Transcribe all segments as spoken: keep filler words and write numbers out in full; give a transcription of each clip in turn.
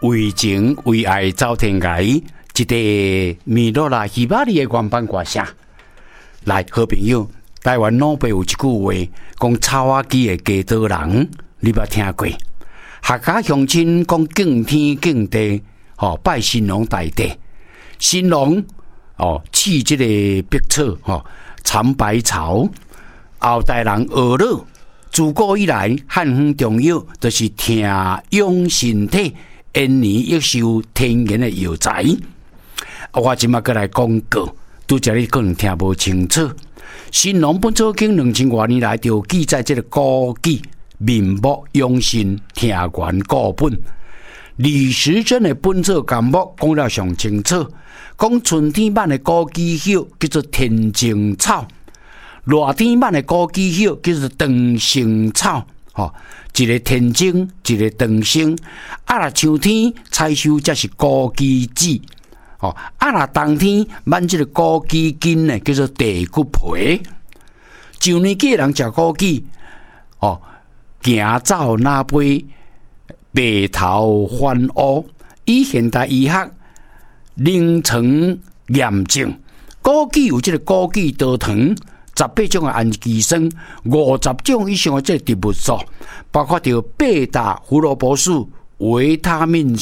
为情为爱走天涯，一个米洛拉希巴里的原版歌声。来，好朋友，台湾老爸有一句话，讲草仔机的家多人，你捌听过？客家乡亲讲敬天敬地，吼、哦、拜新郎大帝，新郎哦饲这个碧草，吼、哦、蚕百草，后代人学老。自古以来，汉方中药就是听养身体、延年益寿天然的药材。我今麦过来讲过，拄则你可能听无清楚。《新郎本草经》两千多年来就记载这个古记面目养生听源古本。李时珍的《本草纲目》讲了上清楚，讲春天版的古记叶叫做天净草。热天版的古记叶叫做长生草，吼，一个天净，一个长生。啊，若秋天采收则是古记子，吼，啊，若冬天挽这个古记根呢，叫做地骨皮。旧年纪人食古记，哦，行走那杯白头翻乌。以现代医学临床验证，古记有这个古记多糖。十八种的氨基酸，五十种以上的这植物素，包括着贝塔胡萝卜素、维他命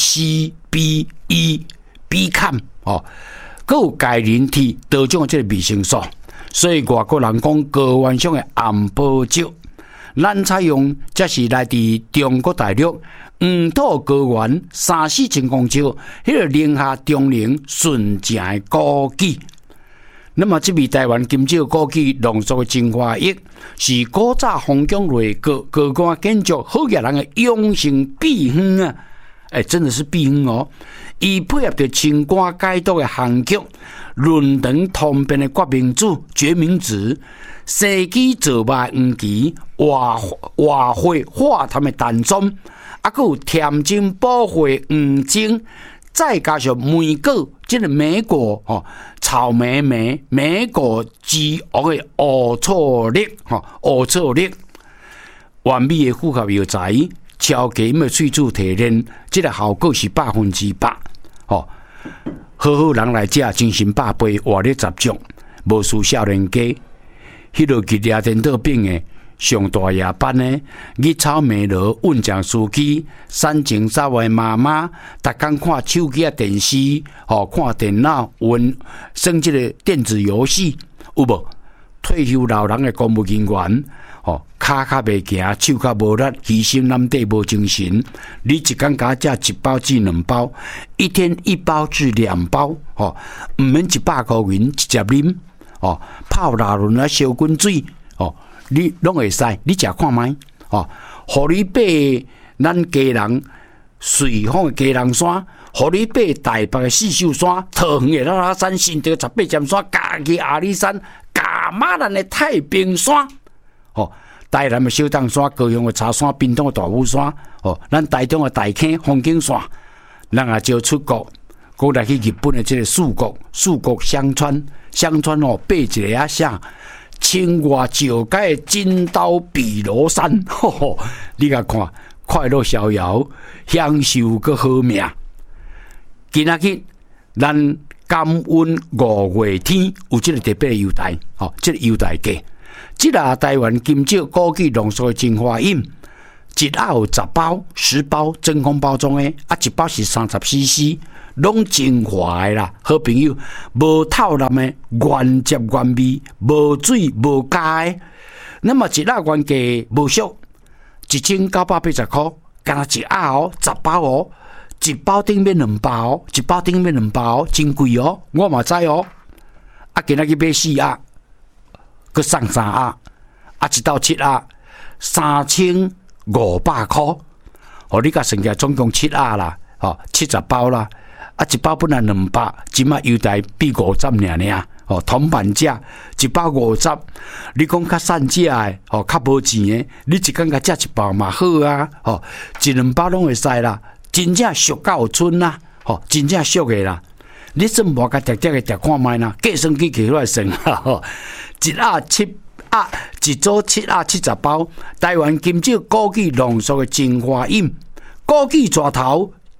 C、B、E、B 坎哦，还有钙磷体多种的这个维生素。所以外国人讲高原上的红宝石，咱采用这是来自中国大陆黄土高原三四千公尺，迄个宁夏中陵纯正的古记。那么，这味台湾金蕉枸杞浓缩的精华液，是古早封疆内各各官建筑好野人的养生秘方啊！哎，真的是秘方哦！伊配合着清官解毒的韩剧、论坛通变的决明子、决明子、西基做麦黄芪、活活血化痰的丹参，啊，还有甜精补血黄精。再加上梅果，即、这个梅果吼，草莓莓、梅果之王的乌醋粒吼，乌醋粒，完美的复合药材，超级的水煮提炼，即、这个效果是百分之百。吼，好好人来食，精神百倍，活力十足，无输少年家。迄落吉掠颠倒病的。上大夜班呢，日草美罗稳将司机，山前走的妈妈，逐工看手机啊、电视，吼、哦、看电脑，玩耍即个电子游戏，有无？退休老人的公务人员，吼、哦，骹骹袂行，手脚无力，牺牲难底无精神。你一工甲食一包至两包，一天一包至两包，吼、哦，毋免一百块银直接啉，哦，泡热轮啊，烧滚水，哦。你拢会使，你食看卖哦。互你买咱家人瑞芳的家人山，互你买台北的四秀山、桃园的拉拉山、新竹十八尖山、嘉义阿里山、加马兰的太平山，哦，台南的小东山、高雄的茶山、屏东的大武山，哦，咱台中的大坑风景线，咱也就出国，过来去日本的这个四国，四国相传，相传哦，爬一个啊啥。青外石阶金刀比罗山，吼吼！你甲看，快乐逍遥，享受个好命。今仔日咱感恩五月天有这个特别的优待，吼，这个优待价，这个台湾金蕉枸杞浓缩的精华饮，一盒有十包、十包真空包装的，啊，一包是三十 C C。拢精华的啦，好朋友，无透蓝的，原汁原味，无水无加的。那么一盒原价无俗，一千九百八十块，干那一盒哦，十包哦，一包顶面两包哦，一包顶面两包哦，真贵哦，我嘛知哦。啊，今仔去买四盒，佮送三盒，啊，一到七盒，三千五百块。哦，你甲算起来总共七盒啦，哦，七十包啦。啊，一包本来两百，即马优待比五十尔尔，哦，铜板价一包五十。你讲较散价的，哦，较无钱的，你一工甲食一包嘛好啊，哦，一两包拢会使啦，真正俗到有剩啦，哦，真正俗的啦。你算无甲直接的食看卖啦，计算机起来算啦，吼，一盒七盒，一组七盒七十包，台湾金蕉枸杞浓缩的精华饮，枸杞蛇头。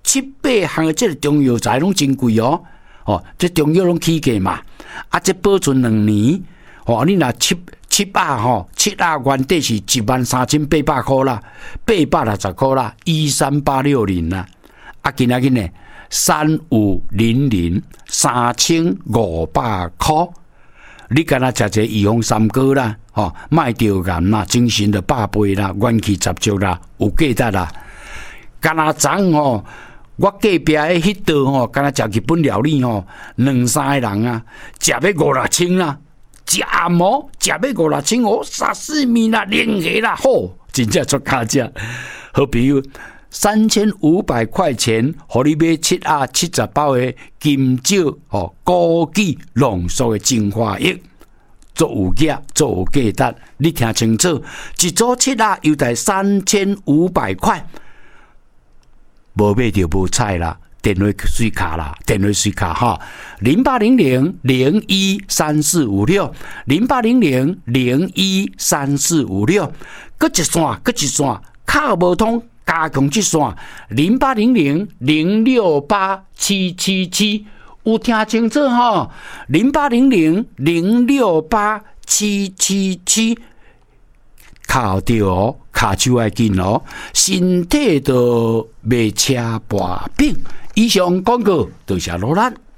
七八项的这个中药材拢真贵哦，哦，这中药拢起价嘛，啊，这保存两年，哦，你若七七百吼，七啊原底是一万三千八百块啦，八百六十块啦，一三八六零啦，啊，今仔日呢，三五零零三千五百块。你敢若食一个益丰三哥啦，吼，卖着癌啦，精神的百倍啦，元气十足啦，有价值啦。敢若昨吼，我隔壁诶迄道吼，敢若食日本料理吼，两三个人啊，食要五六千啦，食按摩食要五六千哦，沙士米啦，连虾啦，吼，真正足卡食。好朋友，三千五百块钱，互你买七啊七十包的金蕉吼枸杞浓缩的精华液，做有价，做有价值。你听清楚，一组七啊，又在三千五百块，无买就无菜啦。电话水卡啦，电话水卡哈，零八零零零一三四五六，零八零零零一三四五六，搁一线，搁一线，卡无通。加强一线零八零零零六八七七七，有听清楚吼？零八零零零六八七七七，靠着哦，卡手要紧哦，身体都袂车跋病。以上广告，多谢罗兰。